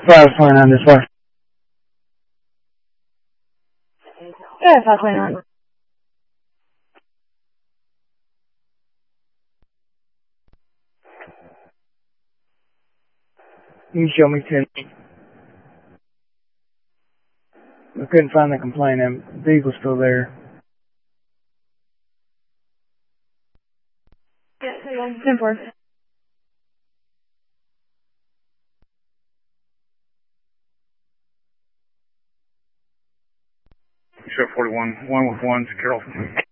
529 this far. Yeah, 529. You can show me 10. I couldn't find the complainant. The vehicle's still there. Yeah, 10-4. Show 41, 1 with 1 to Carrollton.